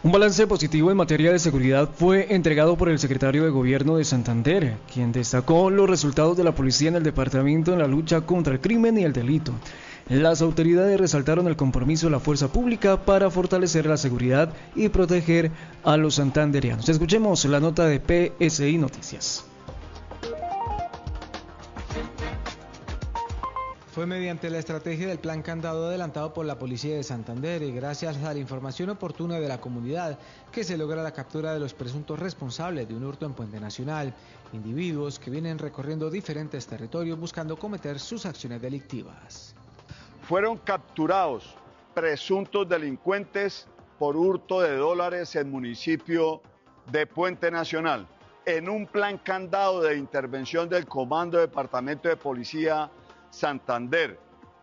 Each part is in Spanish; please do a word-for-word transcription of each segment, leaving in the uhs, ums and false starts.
Un balance positivo en materia de seguridad fue entregado por el secretario de Gobierno de Santander, quien destacó los resultados de la policía en el departamento en la lucha contra el crimen y el delito. Las autoridades resaltaron el compromiso de la fuerza pública para fortalecer la seguridad y proteger a los santandereanos. Escuchemos la nota de P S I Noticias. Fue mediante la estrategia del Plan Candado adelantado por la Policía de Santander y gracias a la información oportuna de la comunidad que se logra la captura de los presuntos responsables de un hurto en Puente Nacional, individuos que vienen recorriendo diferentes territorios buscando cometer sus acciones delictivas. Fueron capturados presuntos delincuentes por hurto de dólares en municipio de Puente Nacional, en un plan candado de intervención del Comando Departamento de Policía Santander,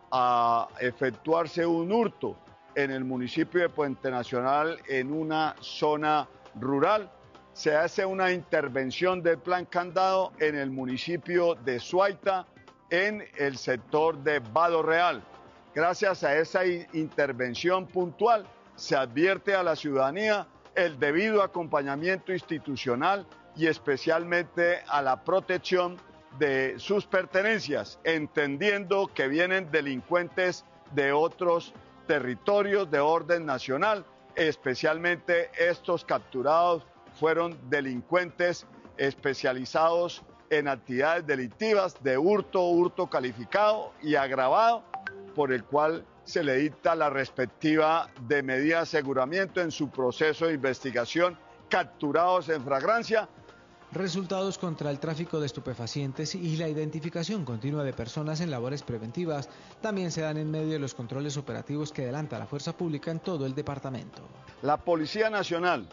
a efectuarse un hurto en el municipio de Puente Nacional en una zona rural. Se hace una intervención del plan candado en el municipio de Suaita, en el sector de Vado Real. Gracias a esa intervención puntual se advierte a la ciudadanía el debido acompañamiento institucional y especialmente a la protección de sus pertenencias, entendiendo que vienen delincuentes de otros territorios de orden nacional, especialmente estos capturados fueron delincuentes especializados en actividades delictivas de hurto, hurto calificado y agravado, por el cual se le dicta la respectiva de medida de aseguramiento en su proceso de investigación, capturados en flagrancia. Resultados contra el tráfico de estupefacientes y la identificación continua de personas en labores preventivas también se dan en medio de los controles operativos que adelanta la fuerza pública en todo el departamento. La Policía Nacional,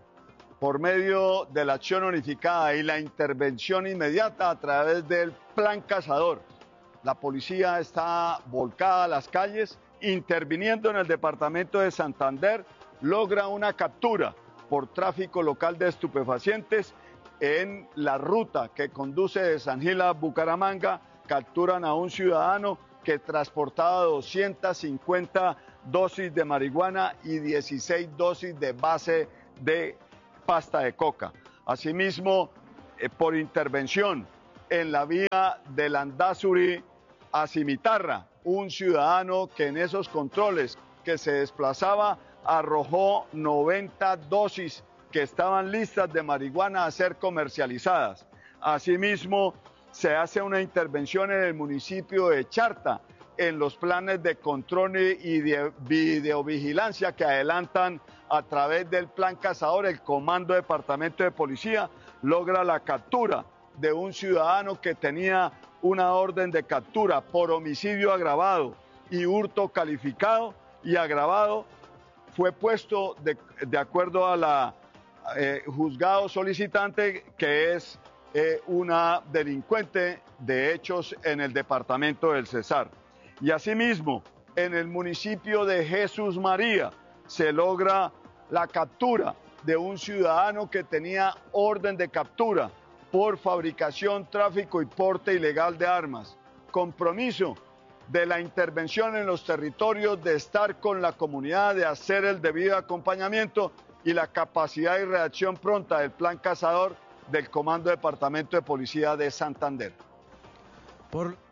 por medio de la acción unificada y la intervención inmediata a través del Plan Cazador, la policía está volcada a las calles, interviniendo en el departamento de Santander, logra una captura por tráfico local de estupefacientes. En la ruta que conduce de San Gil a Bucaramanga, capturan a un ciudadano que transportaba doscientas cincuenta dosis de marihuana y dieciséis dosis de base de pasta de coca. Asimismo, eh, por intervención en la vía del Landazuri a Cimitarra, un ciudadano que en esos controles que se desplazaba arrojó noventa dosis que estaban listas de marihuana a ser comercializadas. Asimismo, se hace una intervención en el municipio de Charta, en los planes de control y de videovigilancia que adelantan a través del Plan Cazador. El Comando Departamento de Policía logra la captura de un ciudadano que tenía una orden de captura por homicidio agravado y hurto calificado y agravado. Fue puesto de, de acuerdo a la Eh, juzgado solicitante, que es eh, una delincuente de hechos en el departamento del Cesar. Y asimismo, en el municipio de Jesús María se logra la captura de un ciudadano que tenía orden de captura por fabricación, tráfico y porte ilegal de armas. Compromiso de la intervención en los territorios, de estar con la comunidad, de hacer el debido acompañamiento y la capacidad y reacción pronta del Plan Cazador del Comando Departamento de Policía de Santander. Por